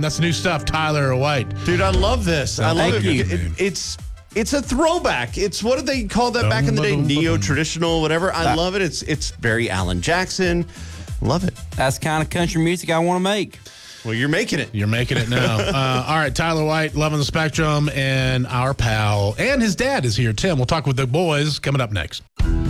That's new stuff, Tyler White. Dude, I love this. I love Thank it. you. It's a throwback. It's what did they call that back in the day? Neo-traditional, whatever. I love it. It's very Alan Jackson. Love it. That's the kind of country music I want to make. Well, you're making it. You're making it now. All right, Tyler White, Love on the Spectrum, and our pal and his dad is here, Tim. We'll talk with the boys coming up next.